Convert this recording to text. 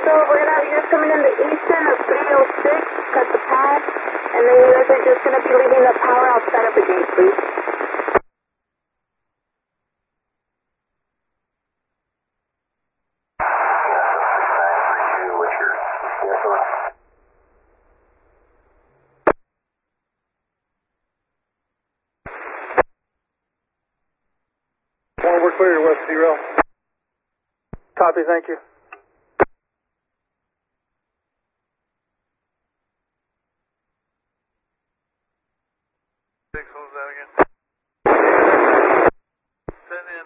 So we're gonna have you guys coming in the eastern of 306, cut the path, and then you guys are just gonna be leaving the power outside of the gate, please. We're clear to West Zero. Copy, thank you. What was that again? Send in